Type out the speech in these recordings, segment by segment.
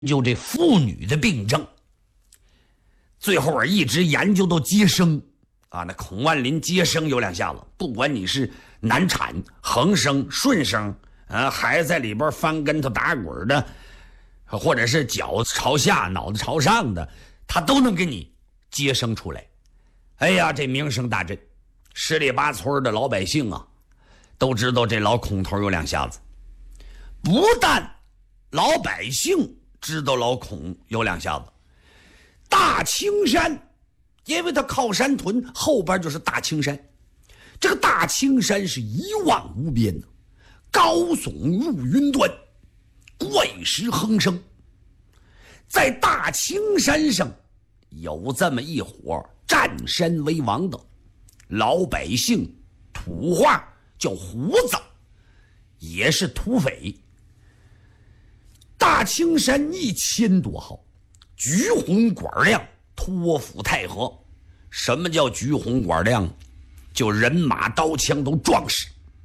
究这妇女的病症，最后啊一直研究到接生啊。那孔万林接生有两下子，不管你是难产、横生、顺生啊，孩子在里边翻跟头打滚的，或者是脚朝下脑袋朝上的，他都能给你接生出来。哎呀，这名声大振，十里八村的老百姓啊都知道这老孔头有两下子。不但老百姓知道老孔有两下子，大青山，因为他靠山屯，后边就是大青山。这个大青山是一望无边的，高耸入云端，怪石横生。在大青山上有这么一伙占山为王的老百姓，土话叫胡子，也是土匪。大青山1000多号，橘红管亮，托付太和。什么叫橘红管亮？就人马刀枪都壮实。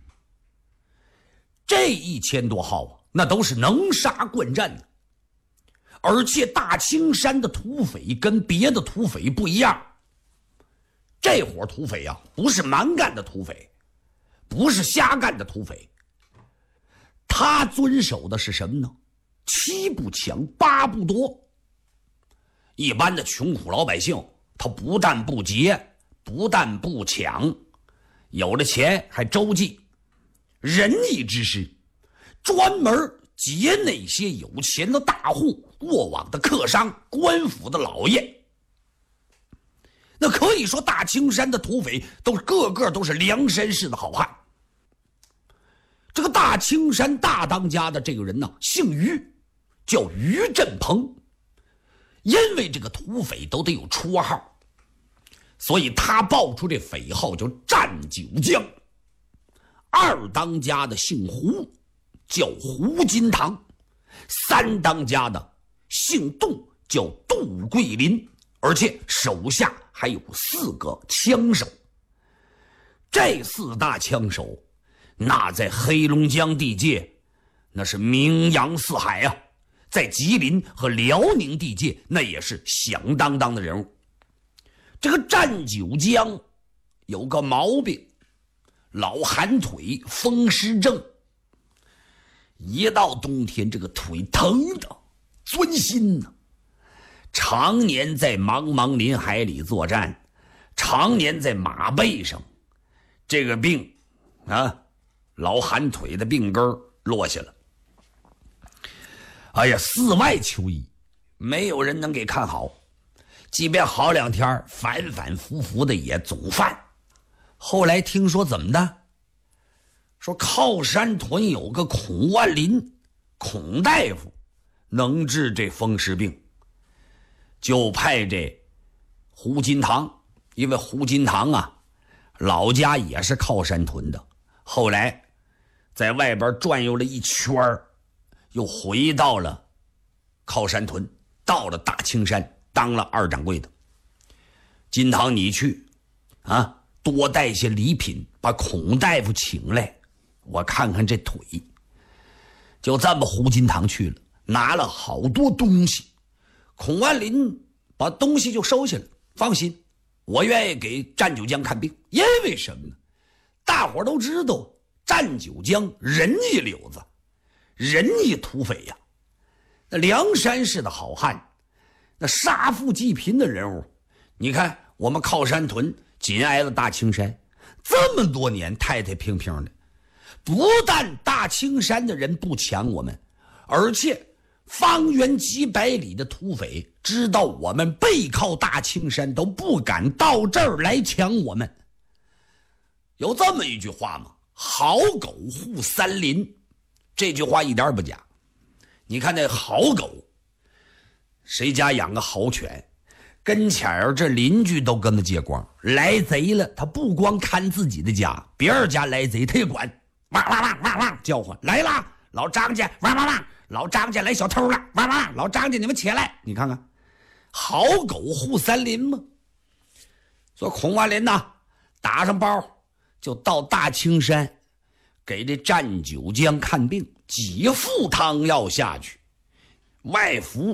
这1000多号啊，那都是能杀惯战的。而且大青山的土匪跟别的土匪不一样，这伙土匪啊，不是蛮干的土匪，不是瞎干的土匪，他遵守的是什么呢？7不抢8不夺。一般的穷苦老百姓，他不但不劫，不但不抢，有了钱还周济，仁义之师，专门劫那些有钱的大户、过往的客商、官府的老爷。那可以说大青山的土匪个个都是梁山市的好汉。这个大青山大当家的这个人呢，姓于，叫于振鹏。因为这个土匪都得有绰号，所以他报出这匪号叫战九江。二当家的姓胡，叫胡金堂。三当家的姓杜，叫杜桂林，而且手下还有4个枪手。这4大枪手那在黑龙江地界那是名扬四海啊，在吉林和辽宁地界那也是响当当的人物。这个战九江有个毛病，老寒腿，风湿症。一到冬天这个腿疼的钻心呢，常年在茫茫林海里作战，常年在马背上，这个病啊，老寒腿的病根落下了。哎呀，寺外求医，没有人能给看好，即便好2天，反反复复的也总犯。后来听说怎么的，说靠山屯有个孔万林，孔大夫能治这风湿病，就派这胡金堂。因为胡金堂啊，老家也是靠山屯的，后来在外边转悠了一圈，又回到了靠山屯，到了大青山当了2掌柜的。金堂，你去啊，多带些礼品，把孔大夫请来，我看看这腿。就这么胡金堂去了，拿了好多东西。孔万林把东西就收下了，放心，我愿意给战九江看病。因为什么呢？大伙都知道战九江仁义柳子，仁义土匪呀，那梁山市的好汉，那杀富济贫的人物。你看我们靠山屯紧挨着大青山，这么多年太太平平的，不但大青山的人不抢我们，而且方圆几百里的土匪知道我们背靠大青山，都不敢到这儿来抢我们。有这么一句话吗？好狗护三林，这句话一点不假。你看那好狗，谁家养个好犬，跟前儿这邻居都跟他借光，来贼了他不光看自己的家，别人家来贼他也管，汪汪汪汪汪叫唤，来啦老张家，汪汪汪，老张家来小偷了，汪汪，老张家你们起来。你看看好狗护三林吗？说孔万林呐，打上包就到大青山给这战九江看病，几副汤药下去， 外服